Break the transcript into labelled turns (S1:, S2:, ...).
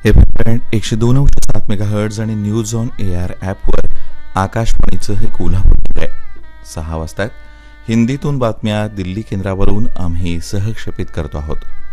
S1: FM 102.7 megahertz आणि news on AR ॲपवर आकाशवाणीचं हे कोल्हापूर केंद्र आहे. 6 वाजता हिंदीतून बातम्या दिल्ली केंद्रावरून आम्ही सहक्षेपित करतो आहोत.